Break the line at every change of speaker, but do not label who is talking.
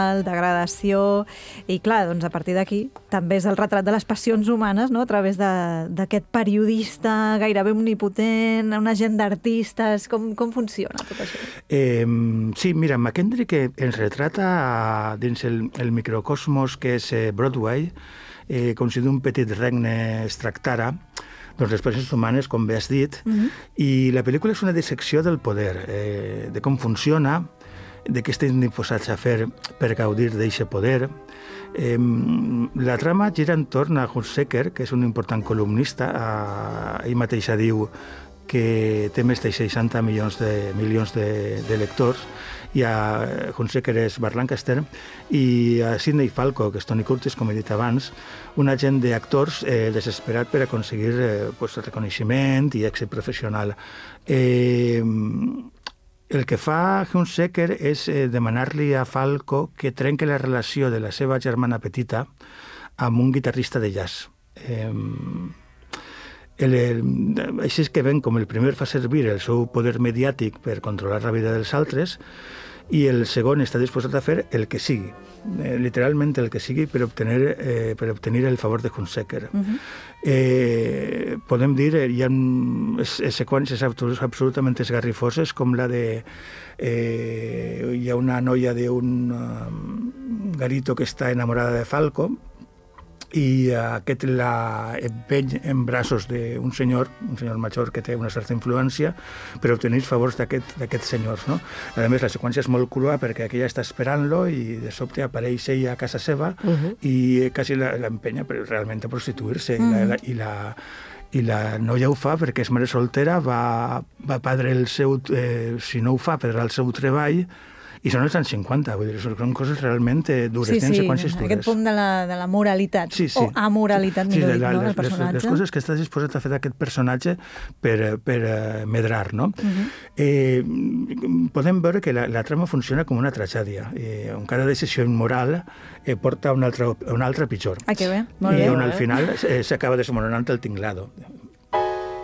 degradació, i clar, doncs a partir d'aquí també és el retrat de les passions humanes, no?, a través d'aquest periodista gairebé omnipotent, una gent d'artistes. Com funciona tot això?
Sí, mira, McKendrick ens retrata dins el microcosmos que és Broadway, com si d'un petit regne es tractara, doncs les passions humanes, com bé has dit, i la pel·lícula és una dissecció del poder, de com funciona, de què estem disposats a fer per gaudir d'aquest poder. La trama gira entorn a Hunsaker, que és un important columnista. Ell mateixa diu que té més de 60 milions de lectors, i a Hunsaker és Burt Lancaster, i a Sidney Falco, que és Tony Curtis, com he dit abans, un agent d'actors desesperat per aconseguir reconeixement i èxit professional. El que fa Hunsaker és demanar-li a Falco que trenqui la relació de la seva germana petita amb un guitarrista de jazz. Així és que ven com el primer fa servir el seu poder mediàtic per controlar la vida dels altres, i el segon està disposat a fer el que sigui, literalment el que sigui, per obtenir el favor de Hunsaker. Podem dir, hi ha seqüències absolutament esgarrifoses, com la de... hi ha una noia d'un garito que està enamorada de Falco, i aquest la empeny en braços d'un senyor major que té una certa influència, per obtenir favors d'aquests senyors, no? A més, la seqüència és molt crua perquè aquella està esperant-lo i de sobte apareix ella a casa seva i quasi l'empenya realment a prostituir-se, i la noia ho fa perquè és mare soltera, va perdre el seu... si no ho fa, perdrà el seu treball, i són els anys 50, vull dir, són coses realment dures, tenen seqüències dures.
Aquest punt de la moralitat, o amoralitat, millor dit, no?, del personatge.
Les coses que estàs disposat a fer d'aquest personatge per medrar, no? Podem veure que la trama funciona com una tragèdia, on cada decisió immoral porta a una altra pitjor.
Que bé, molt bé.
I on al final s'acaba desmoronant el tinglado.